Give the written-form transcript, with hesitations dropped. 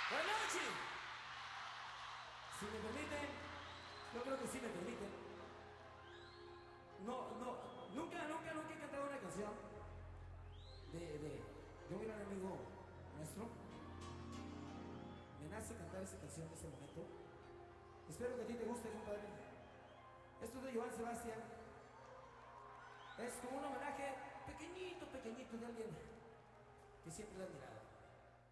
Buenas noches. Si me permiten, yo creo que sí me permiten. Nunca he cantado una canción de un gran amigo nuestro. Me nace cantar esa canción en ese momento. Espero que a ti te guste, compadre. Esto es de Joan Sebastián. Es como un homenaje pequeñito de alguien que siempre le he admirado.